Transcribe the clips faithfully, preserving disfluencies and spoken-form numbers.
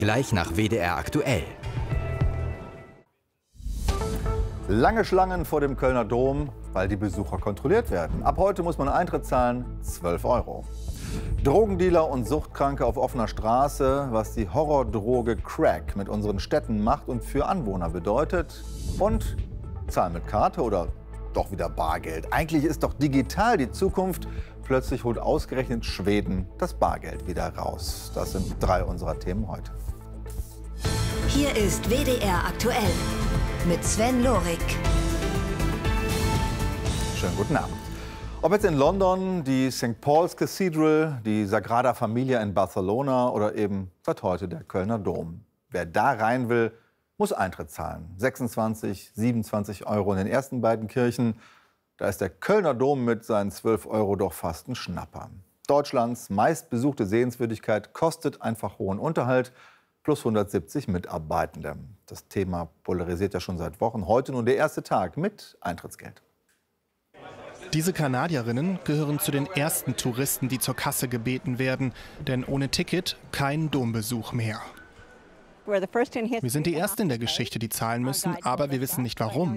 Gleich nach W D R aktuell. Lange Schlangen vor dem Kölner Dom, weil die Besucher kontrolliert werden. Ab heute muss man Eintritt zahlen, zwölf Euro. Drogendealer und Suchtkranke auf offener Straße, was die Horrordroge Crack mit unseren Städten macht und für Anwohner bedeutet. Und zahlen mit Karte oder doch wieder Bargeld. Eigentlich ist doch digital die Zukunft. Plötzlich holt ausgerechnet Schweden das Bargeld wieder raus. Das sind drei unserer Themen heute. Hier ist W D R aktuell mit Sven Lorik. Schönen guten Abend. Ob jetzt in London die Sankt Paul's Cathedral, die Sagrada Familia in Barcelona oder eben seit heute der Kölner Dom. Wer da rein will, muss Eintritt zahlen. sechsundzwanzig, siebenundzwanzig Euro in den ersten beiden Kirchen. Da ist der Kölner Dom mit seinen zwölf Euro doch fast ein Schnapper. Deutschlands meistbesuchte Sehenswürdigkeit kostet einfach hohen Unterhalt. Plus hundertsiebzig Mitarbeitende. Das Thema polarisiert ja schon seit Wochen. Heute nun der erste Tag mit Eintrittsgeld. Diese Kanadierinnen gehören zu den ersten Touristen, die zur Kasse gebeten werden. Denn ohne Ticket kein Dombesuch mehr. Wir sind die Ersten in der Geschichte, die zahlen müssen, aber wir wissen nicht warum.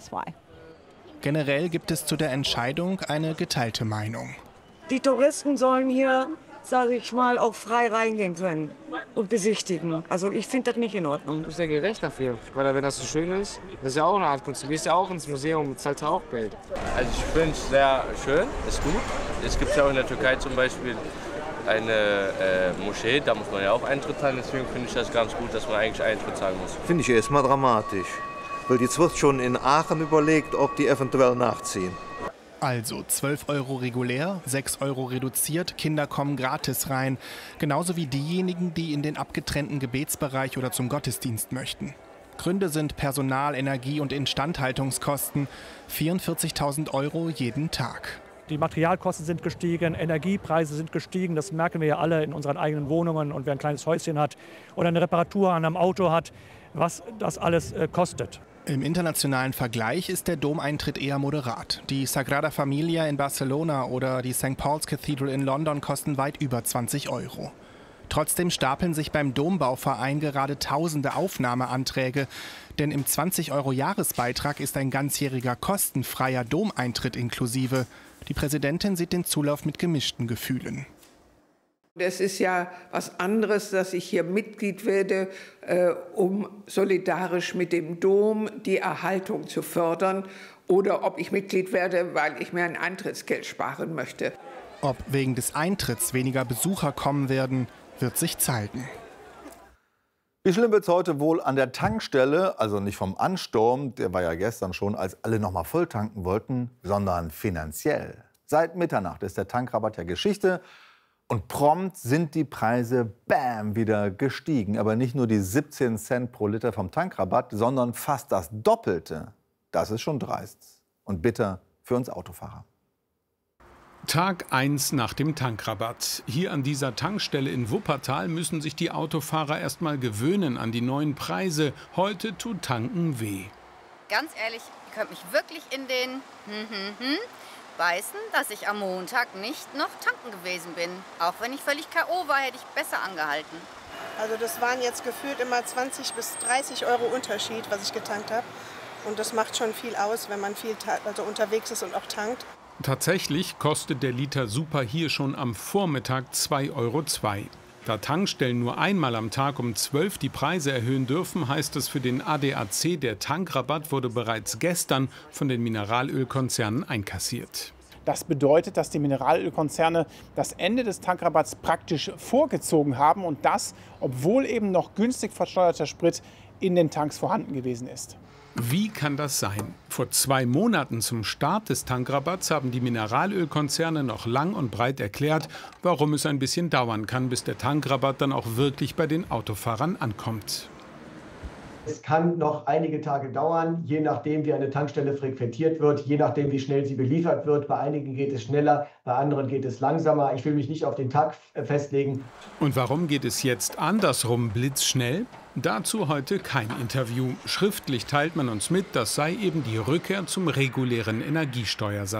Generell gibt es zu der Entscheidung eine geteilte Meinung. Die Touristen sollen hier, sage ich mal, auch frei reingehen können und besichtigen. Also ich finde das nicht in Ordnung. Du bist ja gerecht dafür, weil wenn das so schön ist, das ist ja auch eine Art Kunst. Du gehst ja auch ins Museum und zahlst auch Geld. Also ich finde es sehr schön, ist gut. Es gibt ja auch in der Türkei zum Beispiel eine äh, Moschee, da muss man ja auch Eintritt zahlen. Deswegen finde ich das ganz gut, dass man eigentlich Eintritt zahlen muss. Finde ich erstmal dramatisch, weil jetzt wird schon in Aachen überlegt, ob die eventuell nachziehen. Also zwölf Euro regulär, sechs Euro reduziert, Kinder kommen gratis rein. Genauso wie diejenigen, die in den abgetrennten Gebetsbereich oder zum Gottesdienst möchten. Gründe sind Personal-, Energie- und Instandhaltungskosten. vierundvierzigtausend Euro jeden Tag. Die Materialkosten sind gestiegen, Energiepreise sind gestiegen. Das merken wir ja alle in unseren eigenen Wohnungen. Und wer ein kleines Häuschen hat oder eine Reparatur an einem Auto hat, was das alles äh, kostet. Im internationalen Vergleich ist der Domeintritt eher moderat. Die Sagrada Familia in Barcelona oder die Sankt Paul's Cathedral in London kosten weit über zwanzig Euro. Trotzdem stapeln sich beim Dombauverein gerade tausende Aufnahmeanträge. Denn im zwanzig Euro Jahresbeitrag ist ein ganzjähriger kostenfreier Domeintritt inklusive. Die Präsidentin sieht den Zulauf mit gemischten Gefühlen. Es ist ja was anderes, dass ich hier Mitglied werde, äh, um solidarisch mit dem Dom die Erhaltung zu fördern, oder ob ich Mitglied werde, weil ich mir ein Eintrittsgeld sparen möchte. Ob wegen des Eintritts weniger Besucher kommen werden, wird sich zeigen. Wie schlimm wird es heute wohl an der Tankstelle, also nicht vom Ansturm, der war ja gestern schon, als alle noch mal voll tanken wollten, sondern finanziell. Seit Mitternacht ist der Tankrabatt ja Geschichte. Und prompt sind die Preise, bam, wieder gestiegen. Aber nicht nur die siebzehn Cent pro Liter vom Tankrabatt, sondern fast das Doppelte. Das ist schon dreist und bitter für uns Autofahrer. Tag eins nach dem Tankrabatt. Hier an dieser Tankstelle in Wuppertal müssen sich die Autofahrer erst mal gewöhnen an die neuen Preise. Heute tut Tanken weh. Ganz ehrlich, ihr könnt mich wirklich in den hm, hm, hm, beißen, dass ich am Montag nicht noch tanken gewesen bin. Auch wenn ich völlig K O war, hätte ich besser angehalten. Also das waren jetzt gefühlt immer zwanzig bis dreißig Euro Unterschied, was ich getankt habe. Und das macht schon viel aus, wenn man viel also unterwegs ist und auch tankt. Tatsächlich kostet der Liter Super hier schon am Vormittag zwei Euro zwei. Da Tankstellen nur einmal am Tag um zwölf die Preise erhöhen dürfen, heißt es für den A D A C, der Tankrabatt wurde bereits gestern von den Mineralölkonzernen einkassiert. Das bedeutet, dass die Mineralölkonzerne das Ende des Tankrabatts praktisch vorgezogen haben und das, obwohl eben noch günstig versteuerter Sprit in den Tanks vorhanden gewesen ist. Wie kann das sein? Vor zwei Monaten zum Start des Tankrabatts haben die Mineralölkonzerne noch lang und breit erklärt, warum es ein bisschen dauern kann, bis der Tankrabatt dann auch wirklich bei den Autofahrern ankommt. Es kann noch einige Tage dauern, je nachdem, wie eine Tankstelle frequentiert wird, je nachdem, wie schnell sie beliefert wird. Bei einigen geht es schneller, bei anderen geht es langsamer. Ich will mich nicht auf den Tag festlegen. Und warum geht es jetzt andersrum blitzschnell? Dazu heute kein Interview. Schriftlich teilt man uns mit, das sei eben die Rückkehr zum regulären Energiesteuersatz.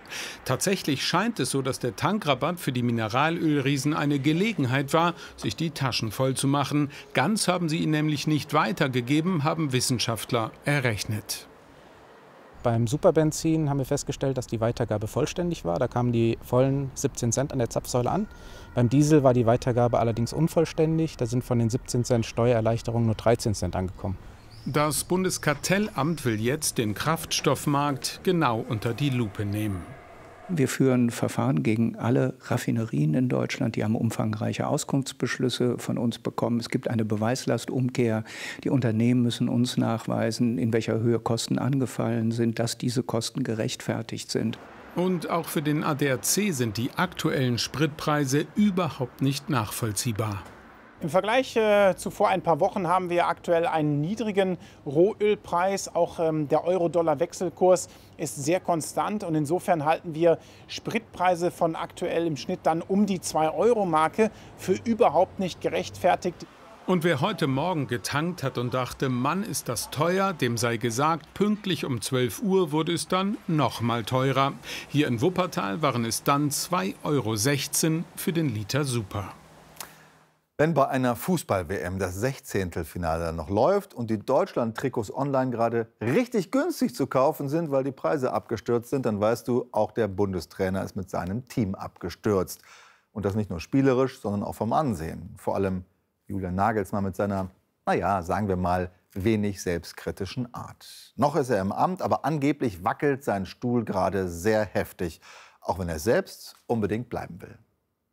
Tatsächlich scheint es so, dass der Tankrabatt für die Mineralölriesen eine Gelegenheit war, sich die Taschen voll zu machen. Ganz haben sie ihn nämlich nicht weitergegeben, haben Wissenschaftler errechnet. Beim Superbenzin haben wir festgestellt, dass die Weitergabe vollständig war. Da kamen die vollen siebzehn Cent an der Zapfsäule an. Beim Diesel war die Weitergabe allerdings unvollständig. Da sind von den siebzehn Cent Steuererleichterung nur dreizehn Cent angekommen. Das Bundeskartellamt will jetzt den Kraftstoffmarkt genau unter die Lupe nehmen. Wir führen Verfahren gegen alle Raffinerien in Deutschland. Die haben umfangreiche Auskunftsbeschlüsse von uns bekommen. Es gibt eine Beweislastumkehr. Die Unternehmen müssen uns nachweisen, in welcher Höhe Kosten angefallen sind, dass diese Kosten gerechtfertigt sind. Und auch für den A D A C sind die aktuellen Spritpreise überhaupt nicht nachvollziehbar. Im Vergleich äh, zu vor ein paar Wochen haben wir aktuell einen niedrigen Rohölpreis. Auch ähm, der Euro-Dollar-Wechselkurs ist sehr konstant. Und insofern halten wir Spritpreise von aktuell im Schnitt dann um die zwei Euro Marke für überhaupt nicht gerechtfertigt. Und wer heute Morgen getankt hat und dachte, Mann, ist das teuer, dem sei gesagt, pünktlich um zwölf Uhr wurde es dann noch mal teurer. Hier in Wuppertal waren es dann zwei Euro sechzehn für den Liter Super. Wenn bei einer Fußball-W M das Sechzehntelfinale noch läuft und die Deutschland-Trikots online gerade richtig günstig zu kaufen sind, weil die Preise abgestürzt sind, dann weißt du, auch der Bundestrainer ist mit seinem Team abgestürzt. Und das nicht nur spielerisch, sondern auch vom Ansehen. Vor allem Julian Nagelsmann mit seiner, naja, sagen wir mal, wenig selbstkritischen Art. Noch ist er im Amt, aber angeblich wackelt sein Stuhl gerade sehr heftig, auch wenn er selbst unbedingt bleiben will.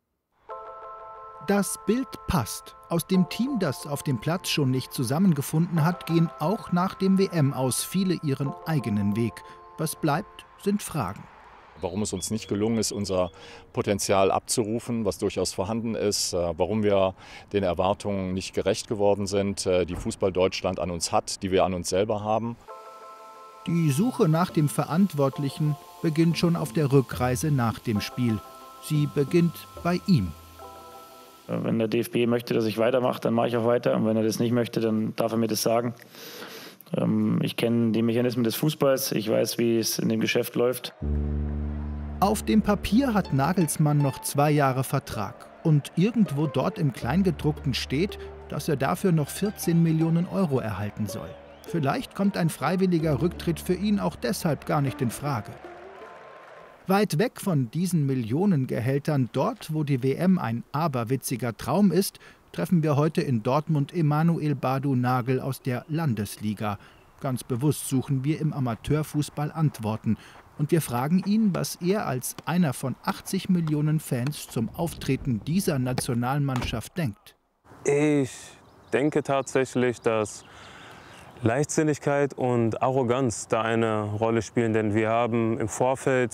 Das Bild passt. Aus dem Team, das auf dem Platz schon nicht zusammengefunden hat, gehen auch nach dem W M-Aus viele ihren eigenen Weg. Was bleibt, sind Fragen. Warum es uns nicht gelungen ist, unser Potenzial abzurufen, was durchaus vorhanden ist, warum wir den Erwartungen nicht gerecht geworden sind, die Fußball Deutschland an uns hat, die wir an uns selber haben. Die Suche nach dem Verantwortlichen beginnt schon auf der Rückreise nach dem Spiel. Sie beginnt bei ihm. Wenn der D F B möchte, dass ich weitermache, dann mache ich auch weiter. Und wenn er das nicht möchte, dann darf er mir das sagen. Ich kenne die Mechanismen des Fußballs. Ich weiß, wie es in dem Geschäft läuft. Auf dem Papier hat Nagelsmann noch zwei Jahre Vertrag. Und irgendwo dort im Kleingedruckten steht, dass er dafür noch vierzehn Millionen Euro erhalten soll. Vielleicht kommt ein freiwilliger Rücktritt für ihn auch deshalb gar nicht in Frage. Weit weg von diesen Millionengehältern, dort, wo die W M ein aberwitziger Traum ist, treffen wir heute in Dortmund Emanuel Badu Nagel aus der Landesliga. Ganz bewusst suchen wir im Amateurfußball Antworten. Und wir fragen ihn, was er als einer von achtzig Millionen Fans zum Auftreten dieser Nationalmannschaft denkt. Ich denke tatsächlich, dass Leichtsinnigkeit und Arroganz da eine Rolle spielen. Denn wir haben im Vorfeld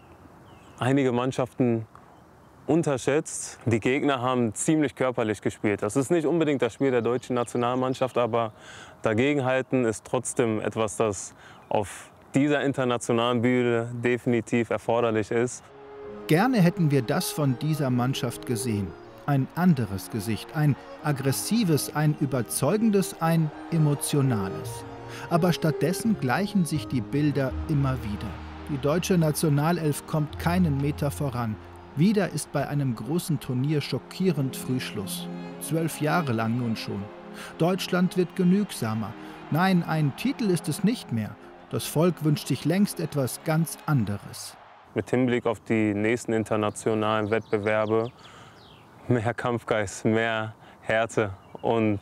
einige Mannschaften unterschätzt. Die Gegner haben ziemlich körperlich gespielt. Das ist nicht unbedingt das Spiel der deutschen Nationalmannschaft, aber dagegenhalten ist trotzdem etwas, das auf dieser internationalen Bühne definitiv erforderlich ist. Gerne hätten wir das von dieser Mannschaft gesehen. Ein anderes Gesicht, ein aggressives, ein überzeugendes, ein emotionales. Aber stattdessen gleichen sich die Bilder immer wieder. Die deutsche Nationalelf kommt keinen Meter voran. Wieder ist bei einem großen Turnier schockierend früh Schluss. Zwölf Jahre lang nun schon. Deutschland wird genügsamer. Nein, ein Titel ist es nicht mehr. Das Volk wünscht sich längst etwas ganz anderes. Mit Hinblick auf die nächsten internationalen Wettbewerbe mehr Kampfgeist, mehr Härte und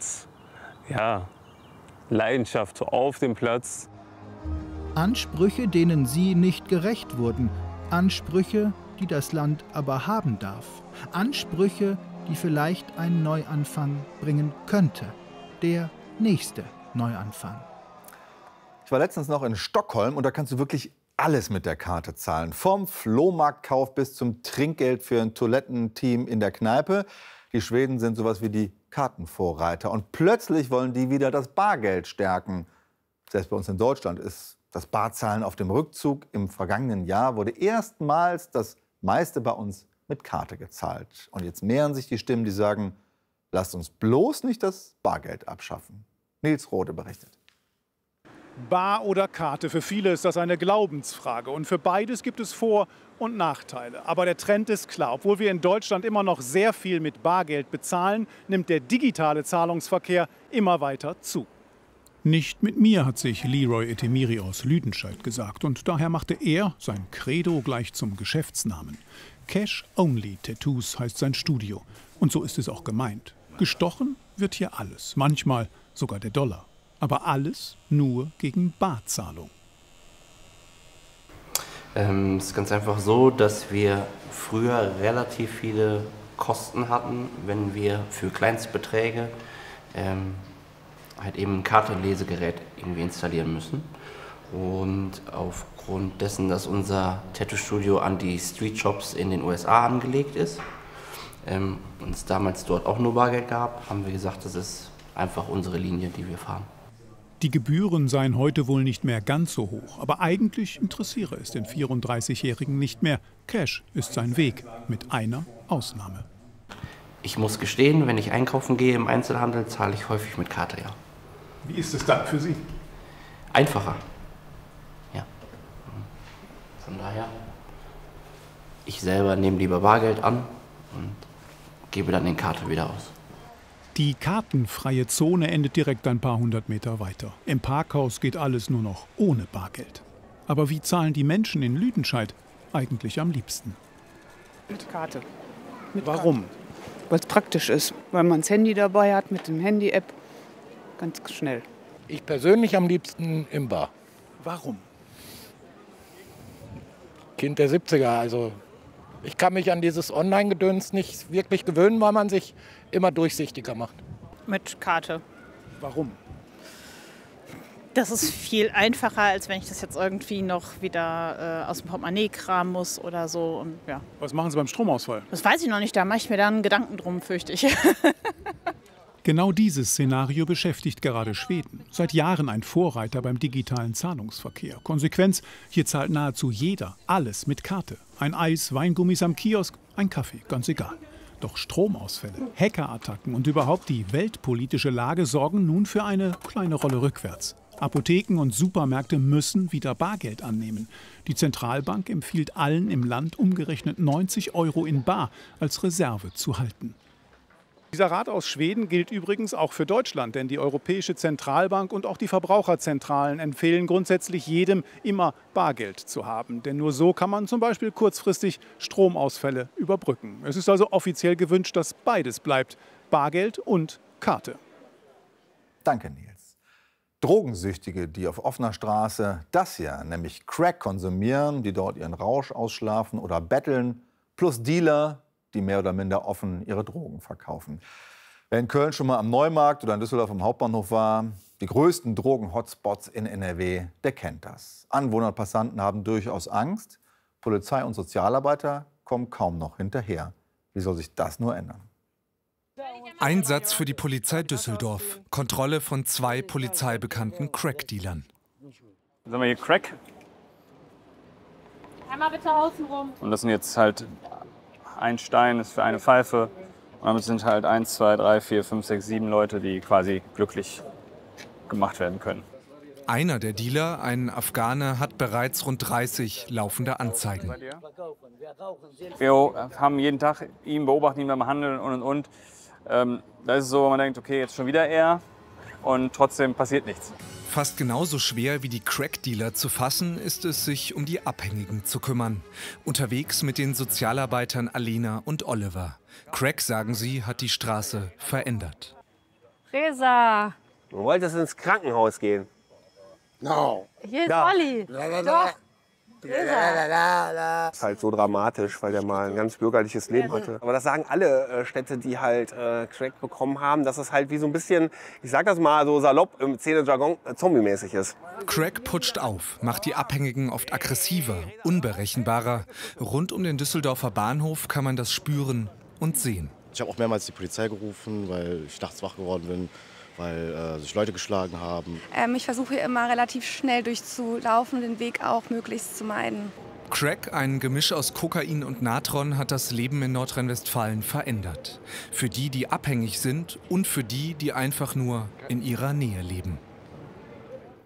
ja, Leidenschaft auf dem Platz. Ansprüche, denen sie nicht gerecht wurden. Ansprüche, die das Land aber haben darf. Ansprüche, die vielleicht einen Neuanfang bringen könnte. Der nächste Neuanfang. Ich war letztens noch in Stockholm und da kannst du wirklich alles mit der Karte zahlen. Vom Flohmarktkauf bis zum Trinkgeld für ein Toilettenteam in der Kneipe. Die Schweden sind sowas wie die Kartenvorreiter. Und plötzlich wollen die wieder das Bargeld stärken. Selbst bei uns in Deutschland ist das Barzahlen auf dem Rückzug. Im vergangenen Jahr wurde erstmals das meiste bei uns mit Karte gezahlt. Und jetzt mehren sich die Stimmen, die sagen, lasst uns bloß nicht das Bargeld abschaffen. Nils Rode berichtet. Bar oder Karte, für viele ist das eine Glaubensfrage. Und für beides gibt es Vor- und Nachteile. Aber der Trend ist klar. Obwohl wir in Deutschland immer noch sehr viel mit Bargeld bezahlen, nimmt der digitale Zahlungsverkehr immer weiter zu. Nicht mit mir, hat sich Leroy Etemiri aus Lüdenscheid gesagt. Und daher machte er sein Credo gleich zum Geschäftsnamen. Cash-Only Tattoos heißt sein Studio. Und so ist es auch gemeint. Gestochen wird hier alles, manchmal sogar der Dollar. Aber alles nur gegen Barzahlung. Ähm, es ist ganz einfach so, dass wir früher relativ viele Kosten hatten, wenn wir für Kleinstbeträge ähm, halt eben ein Kartenlesegerät irgendwie installieren müssen. Und aufgrund dessen, dass unser Tattoo-Studio an die Street-Shops in den U S A angelegt ist, ähm, und es damals dort auch nur Bargeld gab, haben wir gesagt, das ist einfach unsere Linie, die wir fahren. Die Gebühren seien heute wohl nicht mehr ganz so hoch, aber eigentlich interessiere es den vierunddreißigjährigen nicht mehr. Cash ist sein Weg, mit einer Ausnahme. Ich muss gestehen, wenn ich einkaufen gehe im Einzelhandel, zahle ich häufig mit Karte, ja. Wie ist es dann für Sie? Einfacher. Ja. Von daher, ich selber nehme lieber Bargeld an und gebe dann den Karte wieder aus. Die kartenfreie Zone endet direkt ein paar hundert Meter weiter. Im Parkhaus geht alles nur noch ohne Bargeld. Aber wie zahlen die Menschen in Lüdenscheid eigentlich am liebsten? Mit Karte. Mit Warum? Weil es praktisch ist, weil man das Handy dabei hat mit dem Handy-App. Ganz schnell. Ich persönlich am liebsten im Bar. Warum? Kind der siebziger, also ich kann mich an dieses Online-Gedöns nicht wirklich gewöhnen, weil man sich immer durchsichtiger macht. Mit Karte. Warum? Das ist viel einfacher, als wenn ich das jetzt irgendwie noch wieder äh, aus dem Portemonnaie kramen muss oder so. Und, ja. Was machen Sie beim Stromausfall? Das weiß ich noch nicht, da mache ich mir dann Gedanken drum, fürchte ich. Genau dieses Szenario beschäftigt gerade Schweden. Seit Jahren ein Vorreiter beim digitalen Zahlungsverkehr. Konsequenz, hier zahlt nahezu jeder alles mit Karte. Ein Eis, Weingummis am Kiosk, ein Kaffee, ganz egal. Doch Stromausfälle, Hackerattacken und überhaupt die weltpolitische Lage sorgen nun für eine kleine Rolle rückwärts. Apotheken und Supermärkte müssen wieder Bargeld annehmen. Die Zentralbank empfiehlt allen im Land umgerechnet neunzig Euro in bar als Reserve zu halten. Dieser Rat aus Schweden gilt übrigens auch für Deutschland, denn die Europäische Zentralbank und auch die Verbraucherzentralen empfehlen grundsätzlich jedem, immer Bargeld zu haben. Denn nur so kann man zum Beispiel kurzfristig Stromausfälle überbrücken. Es ist also offiziell gewünscht, dass beides bleibt, Bargeld und Karte. Danke, Nils. Drogensüchtige, die auf offener Straße das hier, nämlich Crack konsumieren, die dort ihren Rausch ausschlafen oder betteln, plus Dealer, die mehr oder minder offen ihre Drogen verkaufen. Wer in Köln schon mal am Neumarkt oder in Düsseldorf am Hauptbahnhof war, die größten Drogen-Hotspots in N R W, der kennt das. Anwohner und Passanten haben durchaus Angst. Polizei und Sozialarbeiter kommen kaum noch hinterher. Wie soll sich das nur ändern? Einsatz für die Polizei Düsseldorf. Kontrolle von zwei polizeibekannten Crack-Dealern. Sagen wir hier Crack. Einmal bitte außenrum. Und das sind jetzt halt ein Stein ist für eine Pfeife. Und damit sind halt eins, zwei, drei, vier, fünf, sechs, sieben Leute, die quasi glücklich gemacht werden können. Einer der Dealer, ein Afghane, hat bereits rund dreißig laufende Anzeigen. Wir haben jeden Tag ihn, beobachten ihn beim Handeln und und und. Ähm, da ist es so, man denkt, okay, jetzt schon wieder er und trotzdem passiert nichts. Fast genauso schwer wie die Crack-Dealer zu fassen, ist es, sich um die Abhängigen zu kümmern. Unterwegs mit den Sozialarbeitern Alina und Oliver. Crack, sagen sie, hat die Straße verändert. Resa. Du wolltest ins Krankenhaus gehen. No. Hier ist Da. Olli. Doch. Das ist halt so dramatisch, weil der mal ein ganz bürgerliches Leben hatte. Aber das sagen alle äh, Städte, die halt äh, Crack bekommen haben, dass es halt wie so ein bisschen, ich sag das mal so salopp im Szene-Jargon, äh, zombie-mäßig ist. Crack putscht auf, macht die Abhängigen oft aggressiver, unberechenbarer. Rund um den Düsseldorfer Bahnhof kann man das spüren und sehen. Ich habe auch mehrmals die Polizei gerufen, weil ich nachts wach geworden bin, weil äh, sich Leute geschlagen haben. Ähm, ich versuche hier immer relativ schnell durchzulaufen und den Weg auch möglichst zu meiden. Crack, ein Gemisch aus Kokain und Natron, hat das Leben in Nordrhein-Westfalen verändert. Für die, die abhängig sind und für die, die einfach nur in ihrer Nähe leben.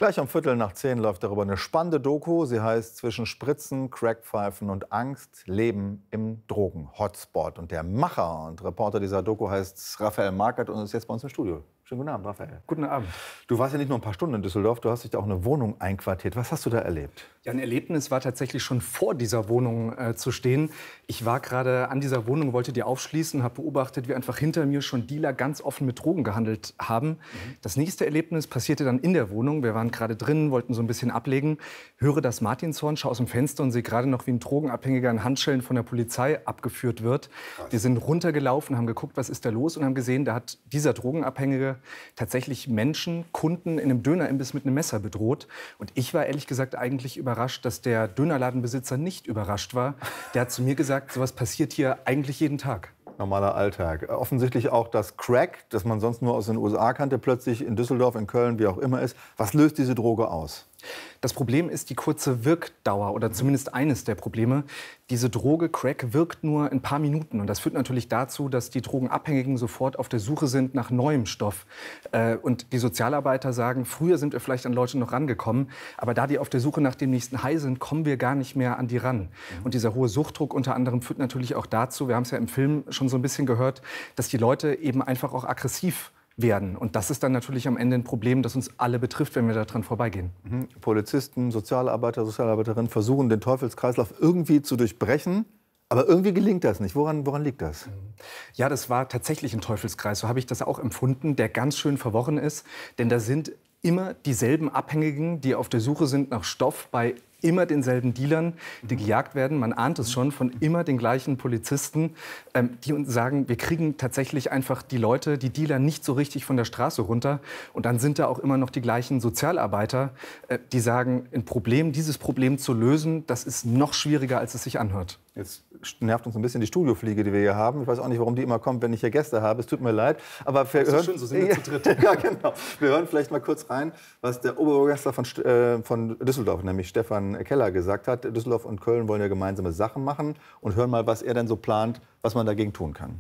Gleich um Viertel nach zehn läuft darüber eine spannende Doku. Sie heißt "Zwischen Spritzen, Crackpfeifen und Angst. Leben im Drogen-Hotspot". Und der Macher und Reporter dieser Doku heißt Raphael Markert und ist jetzt bei uns im Studio. Schönen guten Abend, Raphael. Guten Abend. Du warst ja nicht nur ein paar Stunden in Düsseldorf, du hast dich da auch eine Wohnung einquartiert. Was hast du da erlebt? Ja, ein Erlebnis war tatsächlich schon vor dieser Wohnung äh, zu stehen. Ich war gerade an dieser Wohnung, wollte die aufschließen, habe beobachtet, wie einfach hinter mir schon Dealer ganz offen mit Drogen gehandelt haben. Mhm. Das nächste Erlebnis passierte dann in der Wohnung. Wir waren gerade drin, wollten so ein bisschen ablegen, höre das Martinshorn, schaue aus dem Fenster und sehe gerade noch, wie ein Drogenabhängiger in Handschellen von der Polizei abgeführt wird. Krass. Wir sind runtergelaufen, haben geguckt, was ist da los und haben gesehen, da hat dieser Drogenabhängige tatsächlich Menschen, Kunden in einem Dönerimbiss mit einem Messer bedroht. Und ich war ehrlich gesagt eigentlich überrascht, dass der Dönerladenbesitzer nicht überrascht war. Der hat zu mir gesagt, sowas passiert hier eigentlich jeden Tag. Normaler Alltag. Offensichtlich auch das Crack, das man sonst nur aus den U S A kannte, plötzlich in Düsseldorf, in Köln, wie auch immer ist. Was löst diese Droge aus? Das Problem ist die kurze Wirkdauer oder zumindest eines der Probleme. Diese Droge Crack wirkt nur ein paar Minuten und das führt natürlich dazu, dass die Drogenabhängigen sofort auf der Suche sind nach neuem Stoff. Und die Sozialarbeiter sagen, früher sind wir vielleicht an Leute noch rangekommen, aber da die auf der Suche nach dem nächsten High sind, kommen wir gar nicht mehr an die ran. Und dieser hohe Suchtdruck unter anderem führt natürlich auch dazu, wir haben es ja im Film schon so ein bisschen gehört, dass die Leute eben einfach auch aggressiv werden. Und das ist dann natürlich am Ende ein Problem, das uns alle betrifft, wenn wir daran vorbeigehen. Mhm. Polizisten, Sozialarbeiter, Sozialarbeiterinnen versuchen, den Teufelskreislauf irgendwie zu durchbrechen. Aber irgendwie gelingt das nicht. Woran, woran liegt das? Ja, das war tatsächlich ein Teufelskreis. So habe ich das auch empfunden, der ganz schön verworren ist. Denn da sind immer dieselben Abhängigen, die auf der Suche sind nach Stoff bei immer denselben Dealern, die gejagt werden. Man ahnt es schon von immer den gleichen Polizisten, ähm, die uns sagen, wir kriegen tatsächlich einfach die Leute, die Dealer nicht so richtig von der Straße runter. Und dann sind da auch immer noch die gleichen Sozialarbeiter, äh, die sagen, ein Problem, dieses Problem zu lösen, das ist noch schwieriger, als es sich anhört. Jetzt nervt uns ein bisschen die Studiofliege, die wir hier haben. Ich weiß auch nicht, warum die immer kommt, wenn ich hier Gäste habe. Es tut mir leid. Aber wir das ist hören, schön, so sind wir zu dritt. Ja, genau. Wir hören vielleicht mal kurz rein, was der Oberbürgermeister von, äh, von Düsseldorf, nämlich Stefan Keller, gesagt hat. Düsseldorf und Köln wollen ja gemeinsame Sachen machen. Und hören mal, was er denn so plant, was man dagegen tun kann.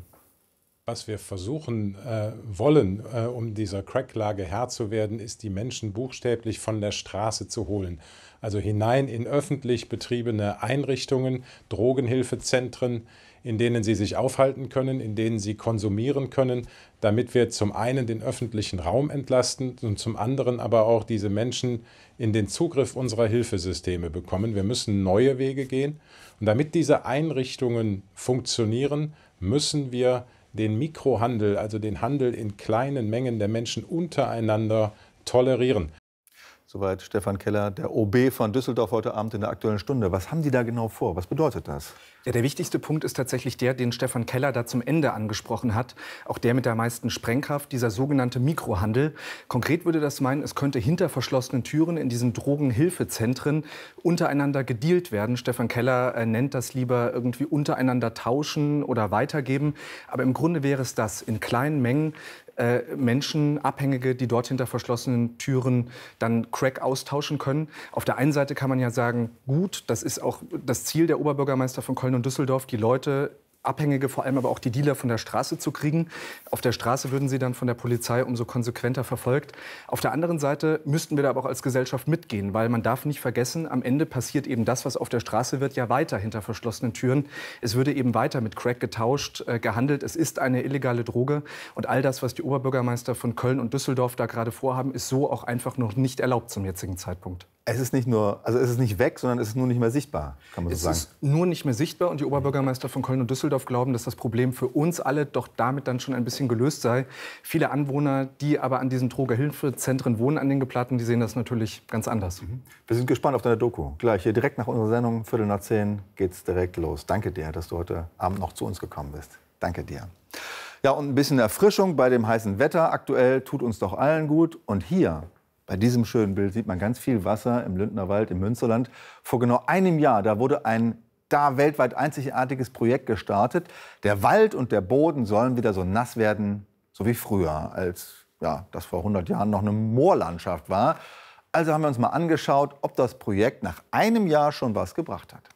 Was wir versuchen äh, wollen, äh, um dieser Cracklage Herr zu werden, ist, die Menschen buchstäblich von der Straße zu holen. Also hinein in öffentlich betriebene Einrichtungen, Drogenhilfezentren, in denen sie sich aufhalten können, in denen sie konsumieren können, damit wir zum einen den öffentlichen Raum entlasten und zum anderen aber auch diese Menschen in den Zugriff unserer Hilfesysteme bekommen. Wir müssen neue Wege gehen. Und damit diese Einrichtungen funktionieren, müssen wir den Mikrohandel, also den Handel in kleinen Mengen der Menschen untereinander tolerieren. Soweit Stefan Keller, der O B von Düsseldorf heute Abend in der Aktuellen Stunde. Was haben die da genau vor? Was bedeutet das? Ja, der wichtigste Punkt ist tatsächlich der, den Stefan Keller da zum Ende angesprochen hat. Auch der mit der meisten Sprengkraft, dieser sogenannte Mikrohandel. Konkret würde das meinen, es könnte hinter verschlossenen Türen in diesen Drogenhilfezentren untereinander gedealt werden. Stefan Keller äh, nennt das lieber irgendwie untereinander tauschen oder weitergeben. Aber im Grunde wäre es das, in kleinen Mengen äh, Menschen, Abhängige, die dort hinter verschlossenen Türen dann Crack austauschen können. Auf der einen Seite kann man ja sagen, gut, das ist auch das Ziel der Oberbürgermeister von Köln und Düsseldorf, die Leute, Abhängige, vor allem aber auch die Dealer von der Straße zu kriegen. Auf der Straße würden sie dann von der Polizei umso konsequenter verfolgt. Auf der anderen Seite müssten wir da aber auch als Gesellschaft mitgehen, weil man darf nicht vergessen, am Ende passiert eben das, was auf der Straße wird, ja weiter hinter verschlossenen Türen. Es würde eben weiter mit Crack getauscht, äh, gehandelt. Es ist eine illegale Droge und all das, was die Oberbürgermeister von Köln und Düsseldorf da gerade vorhaben, ist so auch einfach noch nicht erlaubt zum jetzigen Zeitpunkt. Es ist nicht nur, also es ist nicht weg, sondern es ist nur nicht mehr sichtbar, kann man so sagen. Es ist nur nicht mehr sichtbar und die Oberbürgermeister von Köln und Düsseldorf glauben, dass das Problem für uns alle doch damit dann schon ein bisschen gelöst sei. Viele Anwohner, die aber an diesen Drogenhilfezentren wohnen, an den geplanten, die sehen das natürlich ganz anders. Mhm. Wir sind gespannt auf deine Doku. Gleich hier direkt nach unserer Sendung, Viertel nach zehn, geht's direkt los. Danke dir, dass du heute Abend noch zu uns gekommen bist. Danke dir. Ja, und ein bisschen Erfrischung bei dem heißen Wetter aktuell tut uns doch allen gut. Und hier bei diesem schönen Bild sieht man ganz viel Wasser im Lündner Wald im Münsterland. Vor genau einem Jahr, da wurde ein da weltweit einzigartiges Projekt gestartet. Der Wald und der Boden sollen wieder so nass werden, so wie früher, als ja, das vor hundert Jahren noch eine Moorlandschaft war. Also haben wir uns mal angeschaut, ob das Projekt nach einem Jahr schon was gebracht hat.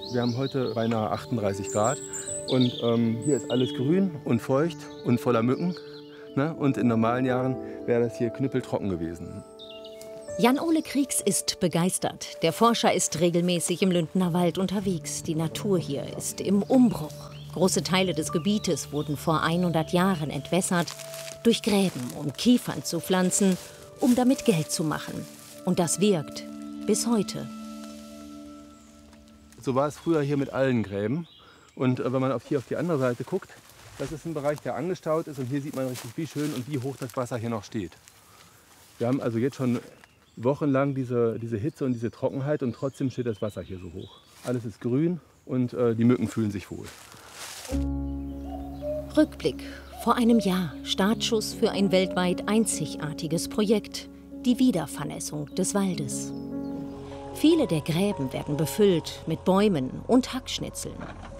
Wir haben heute beinahe achtunddreißig Grad und ähm, hier ist alles grün und feucht und voller Mücken. Ne? Und in normalen Jahren wäre das hier knüppeltrocken gewesen. Jan-Ole Kriegs ist begeistert. Der Forscher ist regelmäßig im Lündner Wald unterwegs. Die Natur hier ist im Umbruch. Große Teile des Gebietes wurden vor hundert Jahren entwässert, durch Gräben, um Kiefern zu pflanzen, um damit Geld zu machen. Und das wirkt bis heute. So war es früher hier mit allen Gräben. Und äh, wenn man auf hier auf die andere Seite guckt, das ist ein Bereich, der angestaut ist. Und hier sieht man richtig, wie schön und wie hoch das Wasser hier noch steht. Wir haben also jetzt schon wochenlang diese, diese Hitze und diese Trockenheit und trotzdem steht das Wasser hier so hoch. Alles ist grün und äh, die Mücken fühlen sich wohl. Rückblick. Vor einem Jahr Startschuss für ein weltweit einzigartiges Projekt, die Wiedervernässung des Waldes. Viele der Gräben werden befüllt mit Bäumen und Hackschnitzeln.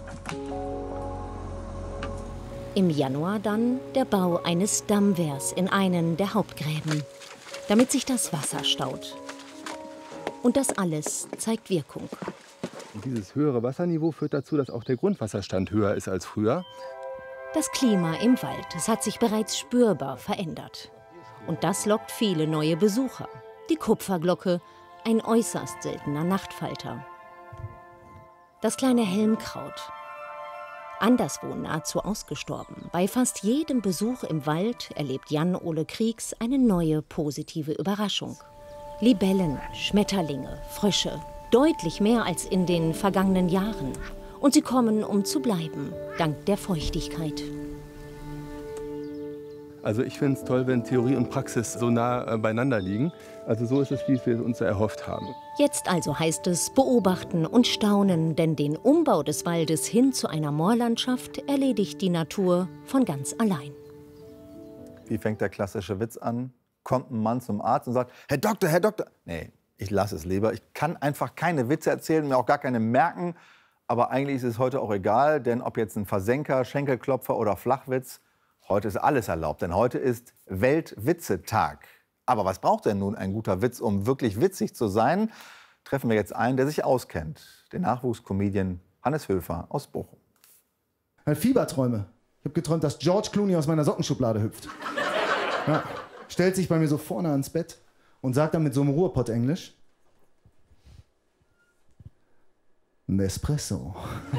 Im Januar dann der Bau eines Dammwehrs in einen der Hauptgräben, damit sich das Wasser staut. Und das alles zeigt Wirkung. Und dieses höhere Wasserniveau führt dazu, dass auch der Grundwasserstand höher ist als früher. Das Klima im Wald, es hat sich bereits spürbar verändert. Und das lockt viele neue Besucher. Die Kupferglocke, ein äußerst seltener Nachtfalter. Das kleine Helmkraut, anderswo nahezu ausgestorben. Bei fast jedem Besuch im Wald erlebt Jan-Ole Kriegs eine neue positive Überraschung. Libellen, Schmetterlinge, Frösche, deutlich mehr als in den vergangenen Jahren. Und sie kommen, um zu bleiben, dank der Feuchtigkeit. Also ich finde es toll, wenn Theorie und Praxis so nah äh, beieinander liegen. Also so ist es, wie wir uns erhofft haben. Jetzt also heißt es beobachten und staunen, denn den Umbau des Waldes hin zu einer Moorlandschaft erledigt die Natur von ganz allein. Wie fängt der klassische Witz an? Kommt ein Mann zum Arzt und sagt, Herr Doktor, Herr Doktor. Nee, ich lasse es lieber. Ich kann einfach keine Witze erzählen, mir auch gar keine merken. Aber eigentlich ist es heute auch egal, denn ob jetzt ein Versenker, Schenkelklopfer oder Flachwitz, heute ist alles erlaubt, denn heute ist Weltwitzetag. Aber was braucht denn nun ein guter Witz, um wirklich witzig zu sein? Treffen wir jetzt einen, der sich auskennt. Den Nachwuchscomedian Hannes Höfer aus Bochum. Fieberträume. Ich habe geträumt, dass George Clooney aus meiner Sockenschublade hüpft. Ja, stellt sich bei mir so vorne ans Bett und sagt dann mit so einem Ruhrpott-Englisch: Nespresso.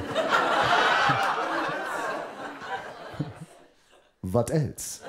Was else?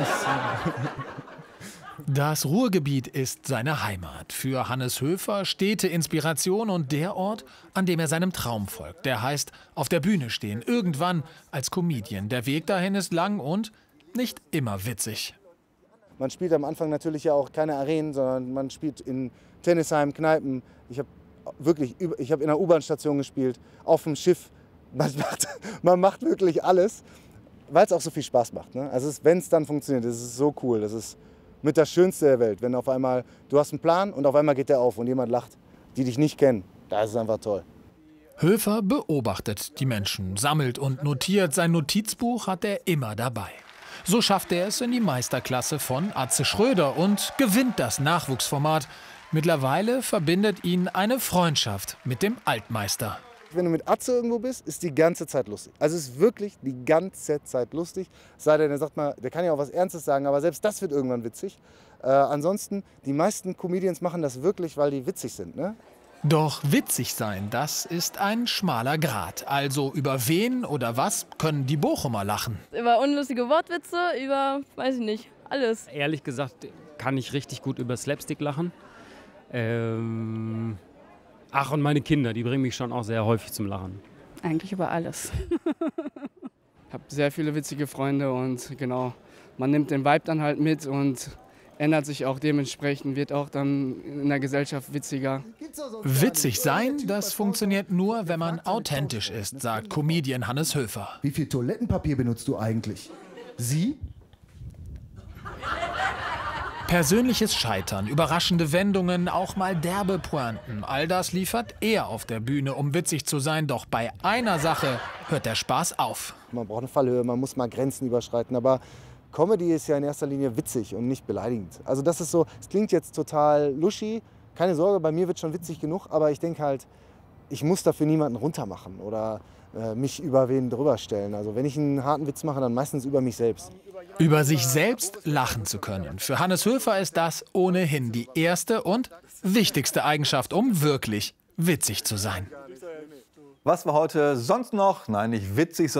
Das Ruhrgebiet ist seine Heimat. Für Hannes Höfer Städte-Inspiration und der Ort, an dem er seinem Traum folgt. Der heißt auf der Bühne stehen, irgendwann als Comedian. Der Weg dahin ist lang und nicht immer witzig. Man spielt am Anfang natürlich ja auch keine Arenen, sondern man spielt in Tennisheim, Kneipen. Ich habe wirklich, ich habe in einer U-Bahn-Station gespielt, auf dem Schiff. Man macht, man macht wirklich alles, weil es auch so viel Spaß macht. Ne? Also wenn es dann funktioniert, das ist so cool. Das ist mit das Schönste der Welt, wenn auf einmal, du hast einen Plan und auf einmal geht der auf und jemand lacht, die dich nicht kennen. Das ist einfach toll. Höfer beobachtet die Menschen, sammelt und notiert. Sein Notizbuch hat er immer dabei. So schafft er es in die Meisterklasse von Atze Schröder und gewinnt das Nachwuchsformat. Mittlerweile verbindet ihn eine Freundschaft mit dem Altmeister. Wenn du mit Atze irgendwo bist, ist die ganze Zeit lustig. Also es ist wirklich die ganze Zeit lustig. Sei denn, der sagt mal, der kann ja auch was Ernstes sagen, aber selbst das wird irgendwann witzig. Äh, ansonsten, die meisten Comedians machen das wirklich, weil die witzig sind, ne? Doch witzig sein, das ist ein schmaler Grat. Also über wen oder was können die Bochumer lachen? Über unlustige Wortwitze, über, weiß ich nicht, alles. Ehrlich gesagt kann ich richtig gut über Slapstick lachen. Ähm, ach, und meine Kinder, die bringen mich schon auch sehr häufig zum Lachen. Eigentlich über alles. Ich habe sehr viele witzige Freunde und genau, man nimmt den Vibe dann halt mit und ändert sich auch dementsprechend, wird auch dann in der Gesellschaft witziger. Witzig sein, das funktioniert nur, wenn man authentisch ist, sagt Comedian Hannes Höfer. Wie viel Toilettenpapier benutzt du eigentlich? Sie? Persönliches Scheitern, überraschende Wendungen, auch mal derbe Pointen. All das liefert er auf der Bühne, um witzig zu sein. Doch bei einer Sache hört der Spaß auf. Man braucht eine Fallhöhe, man muss mal Grenzen überschreiten, aber Comedy ist ja in erster Linie witzig und nicht beleidigend. Also das ist so, es klingt jetzt total luschi. Keine Sorge, bei mir wird schon witzig genug, aber ich denke halt, ich muss dafür niemanden runtermachen oder äh, mich über wen drüber stellen. Also wenn ich einen harten Witz mache, dann meistens über mich selbst. Über sich selbst lachen zu können. Für Hannes Höfer ist das ohnehin die erste und wichtigste Eigenschaft, um wirklich witzig zu sein. Was war heute sonst noch? Nein, nicht witzig, sondern